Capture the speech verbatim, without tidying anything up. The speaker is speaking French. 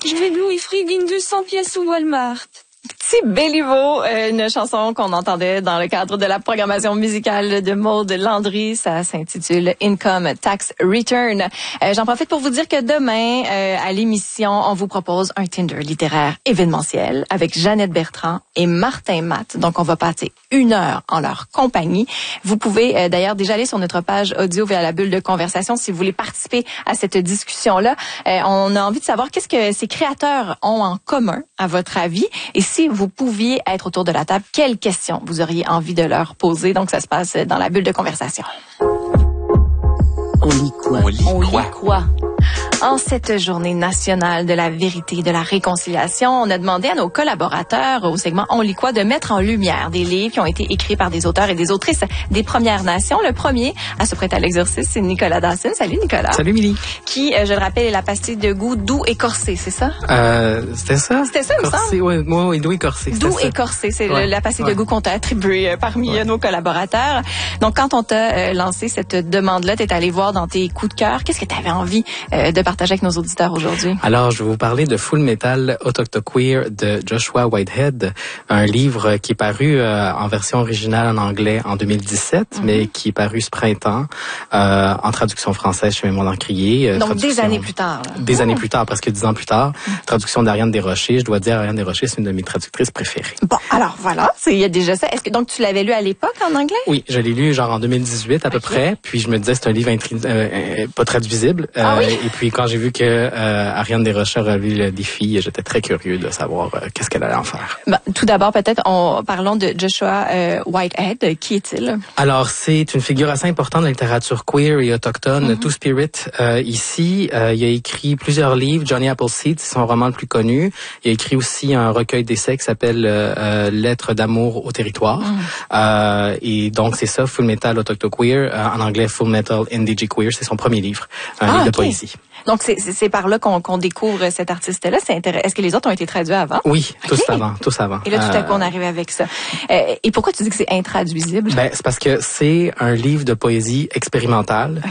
Je vais Louis Friggin deux cents pièces au Walmart. Petit Béliveau, euh, une chanson qu'on entendait dans le cadre de la programmation musicale de Maude Landry. Ça s'intitule Income Tax Return. Euh, j'en profite pour vous dire que demain, euh, à l'émission, on vous propose un Tinder littéraire événementiel avec Jeannette Bertrand et Martin Matt. Donc, on va passer une heure en leur compagnie. Vous pouvez euh, d'ailleurs déjà aller sur notre page audio via la bulle de conversation si vous voulez participer à cette discussion-là. Euh, on a envie de savoir qu'est-ce que ces créateurs ont en commun, à votre avis, et si vous pouviez être autour de la table, quelles questions vous auriez envie de leur poser? Donc, ça se passe dans la bulle de conversation. On lit quoi? On lit On quoi? lit quoi? En cette journée nationale de la vérité et de la réconciliation, on a demandé à nos collaborateurs au segment On lit quoi de mettre en lumière des livres qui ont été écrits par des auteurs et des autrices des Premières Nations. Le premier à se prêter à l'exercice, c'est Nicolas Dawson. Salut Nicolas. Salut Milly. Qui, euh, je le rappelle, est la pastille de goût doux et corsé, c'est ça? Euh, c'était ça? C'était ça, il me Corsé, ouais, moi, oui, doux et corsé. Doux ça. et corsé, c'est Ouais. le- la pastille Ouais. de goût qu'on t'a attribuée euh, parmi Ouais. euh, nos collaborateurs. Donc, quand on t'a euh, lancé cette demande-là, t'es allé voir dans tes coups de cœur. Qu'est-ce que tu avais envie euh, de partager avec nos auditeurs aujourd'hui? Alors, je vais vous parler de Full Metal Autochtoqueer de Joshua Whitehead, un livre qui est paru euh, en version originale en anglais en deux mille dix-sept, mm-hmm. mais qui est paru ce printemps euh, en traduction française chez Mémoire d'Encrier. Donc, des années plus tard. Là. Des oh. années plus tard, presque dix ans plus tard. Mm. Traduction d'Ariane Desrochers. Je dois dire, Ariane Desrochers, c'est une de mes traductrices préférées. Bon, alors voilà, c'est il y a déjà ça. Est-ce que donc tu l'avais lu à l'époque en anglais? Oui, je l'ai lu genre en deux mille dix-huit à peu okay. près. Puis je me disais c'est un livre intri- euh, pas traduisible. Ah euh, oui? Et puis quand j'ai vu que euh, Ariane Desrochers a lu le défi, j'étais très curieux de savoir euh, qu'est-ce qu'elle allait en faire. Ben, tout d'abord, peut-être, on parlons de Joshua euh, Whitehead. Qui est-il? Alors, c'est une figure assez importante de la littérature queer et autochtone, mm-hmm. Two Spirit. Euh, ici, euh, il a écrit plusieurs livres. Johnny Appleseed, c'est son roman le plus connu. Il a écrit aussi un recueil d'essais qui s'appelle euh, Lettres d'amour au territoire. Mm. Euh, et donc, c'est ça, Full Metal Autochtoqueer. Euh, en anglais, Full Metal Indigequeer. C'est son premier livre, un ah, livre okay. de poésie. Donc, c'est, c'est, c'est par là qu'on, qu'on découvre cet artiste-là. C'est intéressant. Est-ce que les autres ont été traduits avant? Oui, tous okay. avant, tous avant. Et là, tout à coup, on arrive avec ça. Euh, et pourquoi tu dis que c'est intraduisible? Ben, c'est parce que c'est un livre de poésie expérimentale.